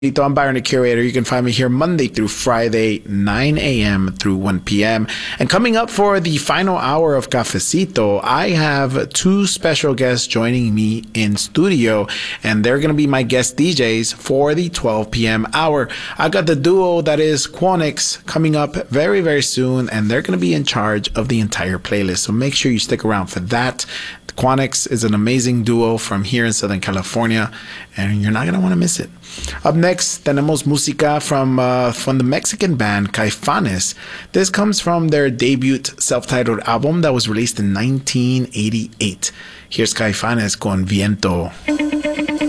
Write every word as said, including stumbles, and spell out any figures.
I'm Byron, the curator. You can find me here Monday through Friday, nine a.m. through one p.m. And coming up for the final hour of Cafecito, I have two special guests joining me in studio, and they're going to be my guest D Js for the twelve p.m. hour. I got the duo that is Quanix coming up very, very soon, and they're going to be in charge of the entire playlist. So make sure you stick around for that. Quanix is an amazing duo from here in Southern California, and you're not going to want to miss it. Up next, tenemos música from, uh, from the Mexican band Caifanes. This comes from their debut self-titled album that was released in nineteen eighty-eight. Here's Caifanes con Viento.